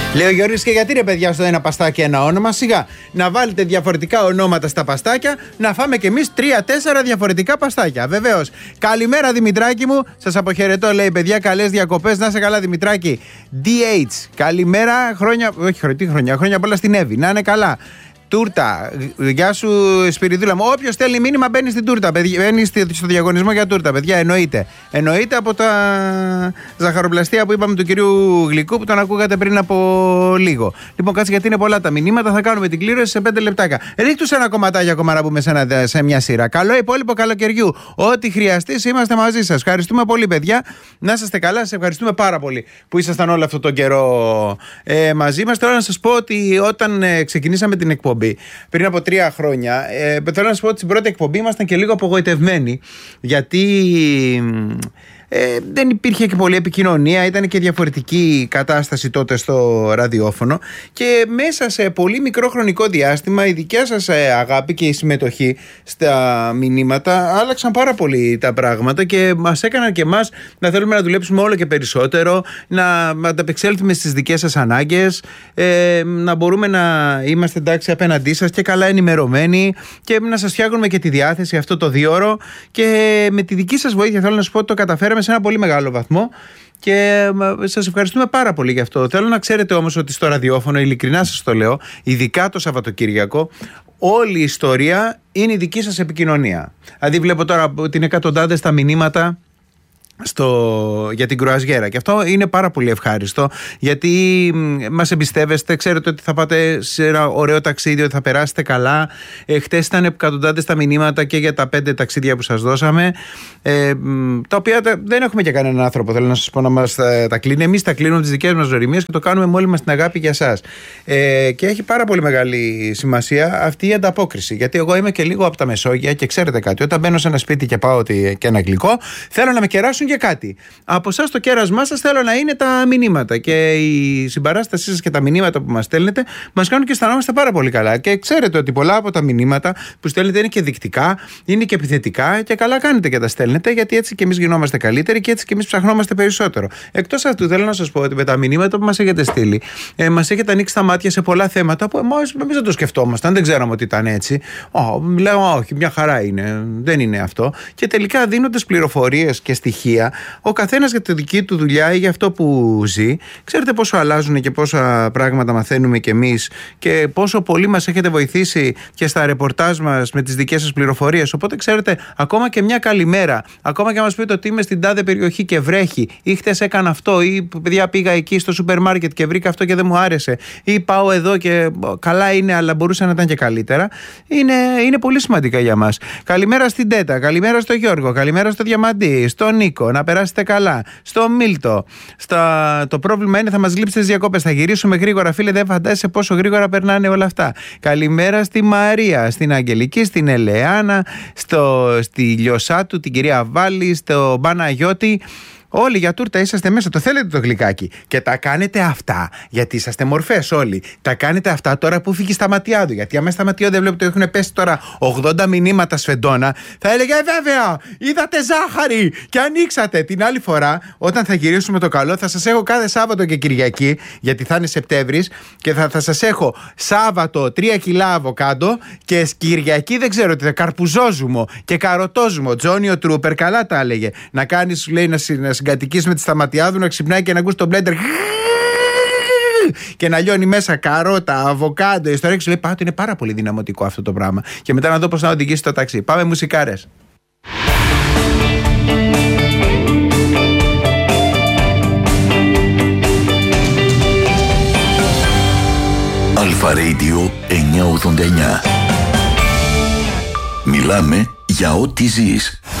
Λέει ο Γιώργης, και γιατί ρε παιδιά στο ένα παστάκι ένα όνομα? Σιγά να βάλετε διαφορετικά ονόματα στα παστάκια, να φάμε κι εμείς 3-4 διαφορετικά παστάκια. Βεβαίως. Καλημέρα Δημητράκη μου, σας αποχαιρετώ, λέει παιδιά, καλές διακοπές, να είσαι καλά Δημητράκη. DH, καλημέρα, χρόνια πολλά στην Εύη, να είναι καλά. Τούρτα, γεια σου Σπυριδούλα μου. Όποιος στέλνει μήνυμα μπαίνει στην τούρτα, μπαίνει στο διαγωνισμό για τούρτα, παιδιά. Εννοείται από τα ζαχαροπλαστεία που είπαμε του κυρίου Γλυκού που τον ακούγατε πριν από λίγο. Λοιπόν, κάτσε γιατί είναι πολλά τα μηνύματα. Θα κάνουμε την κλήρωση σε 5 λεπτάκια. Ρίχτου ένα κομματάκι ακόμα να μπούμε σε μια σειρά. Καλό υπόλοιπο καλοκαιριού. Ό,τι χρειαστεί, είμαστε μαζί σας. Ευχαριστούμε πολύ, παιδιά. Να είστε καλά. Σας ευχαριστούμε πάρα πολύ που ήσασταν όλο αυτό τον καιρό μαζί μας. Τώρα να σας πω ότι όταν ξεκινήσαμε την εκπομπή πριν από 3 χρόνια, θέλω να σας πω ότι στην πρώτη εκπομπή ήμασταν και λίγο απογοητευμένοι, γιατί δεν υπήρχε και πολλή επικοινωνία, ήταν και διαφορετική κατάσταση τότε στο ραδιόφωνο και μέσα σε πολύ μικρό χρονικό διάστημα η δικιά σας αγάπη και η συμμετοχή στα μηνύματα άλλαξαν πάρα πολύ τα πράγματα και μας έκαναν και εμάς να θέλουμε να δουλέψουμε όλο και περισσότερο, να ανταπεξέλθουμε στις δικές σας ανάγκες, να μπορούμε να είμαστε εντάξει απέναντί σας και καλά ενημερωμένοι και να σας φτιάχνουμε και τη διάθεση αυτό το 2ωρο, και με τη δική σας βοήθεια θέλω να σας πω ότι το καταφέραμε σε ένα πολύ μεγάλο βαθμό και σας ευχαριστούμε πάρα πολύ γι' αυτό. Θέλω να ξέρετε όμως ότι στο ραδιόφωνο, ειλικρινά σας το λέω, ειδικά το Σαββατοκύριακο, όλη η ιστορία είναι η δική σας επικοινωνία. Δηλαδή βλέπω τώρα ότι είναι εκατοντάδες τα μηνύματα για την κρουαζιέρα και αυτό είναι πάρα πολύ ευχάριστο, γιατί μας εμπιστεύεστε, ξέρετε ότι θα πάτε σε ένα ωραίο ταξίδι, ότι θα περάσετε καλά. Χτες ήταν εκατοντάδες τα μηνύματα και για τα 5 ταξίδια που σας δώσαμε, τα οποία δεν έχουμε και κανέναν άνθρωπο, θέλω να σας πω, να μας τα κλείνει. Εμείς τα κλείνουμε τις δικές μας γνωριμίες και το κάνουμε με όλη μας την αγάπη για εσάς, και έχει πάρα πολύ μεγάλη σημασία αυτή η ανταπόκριση, γιατί εγώ είμαι και λίγο από τα Μεσόγεια και ξέρετε κάτι, όταν μπαίνω σε ένα σπίτι και πάω και ένα γλυκό, θέλω να με κεράσουν και κάτι. Από εσάς το κέρασμά σας θέλω να είναι τα μηνύματα, και η συμπαράστασή σας και τα μηνύματα που μας στέλνετε μας κάνουν και αισθανόμαστε πάρα πολύ καλά. Και ξέρετε ότι πολλά από τα μηνύματα που στέλνετε είναι και δεικτικά, είναι και επιθετικά, και καλά κάνετε και τα στέλνετε, γιατί έτσι και εμείς γινόμαστε καλύτεροι και έτσι και εμείς ψαχνόμαστε περισσότερο. Εκτός αυτού, θέλω να σας πω ότι με τα μηνύματα που μας έχετε στείλει, μας έχετε ανοίξει τα μάτια σε πολλά θέματα που εμείς δεν το σκεφτόμασταν, δεν ξέραμε ότι ήταν έτσι. Λέω, όχι, μια χαρά είναι, δεν είναι αυτό. Και τελικά δίνοντας πληροφορίες και στοιχεία, ο καθένας για τη δική του δουλειά ή για αυτό που ζει, ξέρετε πόσο αλλάζουν και πόσα πράγματα μαθαίνουμε κι εμείς και πόσο πολύ μας έχετε βοηθήσει και στα ρεπορτάζ μας με τις δικές σας πληροφορίες. Οπότε ξέρετε, ακόμα και μια καλημέρα, ακόμα και μας πείτε ότι είμαι στην τάδε περιοχή και βρέχει, ή χτες έκανα αυτό, ή παιδιά πήγα εκεί στο σούπερ μάρκετ και βρήκα αυτό και δεν μου άρεσε, ή πάω εδώ και καλά είναι αλλά μπορούσε να ήταν και καλύτερα, είναι πολύ σημαντικά για μας. Καλημέρα στην Τέτα, καλημέρα στο Γιώργο, καλημέρα στο Διαμαντή, στον Νίκο, να περάσετε καλά. Στο Μίλτο. Το πρόβλημα είναι θα μας λείψετε τις διακόπες. Θα γυρίσουμε γρήγορα, φίλε. Δεν φαντάζεσαι πόσο γρήγορα περνάνε όλα αυτά. Καλημέρα στη Μαρία, στην Αγγελική, στην Ελεάνα, στη Λιωσάτου, την κυρία Βάλη, στο Παναγιώτη. Όλοι για τούρτα είσαστε μέσα, το θέλετε το γλυκάκι. Και τα κάνετε αυτά, γιατί είσαστε μορφές όλοι. Τα κάνετε αυτά τώρα που φύγει στα Σταματιάδου. Γιατί άμα Σταματιάδου δεν βλέπετε ότι έχουν πέσει τώρα 80 μηνύματα σφεντόνα, θα έλεγε βέβαια, είδατε ζάχαρη και ανοίξατε. Την άλλη φορά, όταν θα γυρίσουμε το καλό, θα σας έχω κάθε Σάββατο και Κυριακή, γιατί θα είναι Σεπτέμβρης, και θα σας έχω Σάββατο 3 κιλά αβοκάντο και Κυριακή δεν ξέρω τι, καρπουζόζουμο και καροτόζουμο. Τζόνιο Τρούπερ, καλά τα έλεγε. Να κάνει, σου λέει, να συγκατοικείς με τη Σταματιάδου, να ξυπνάει και να ακούς τον μπλέντερ και να λιώνει μέσα καρότα, αβοκάντο, ιστορία, και σου λέει πάτε, είναι πάρα πολύ δυναμωτικό αυτό το πράγμα. Και μετά να δω πώς να οδηγήσει το ταξί. Πάμε μουσικάρες. Αλφα Radio 989. Μιλάμε για ό,τι ζεις.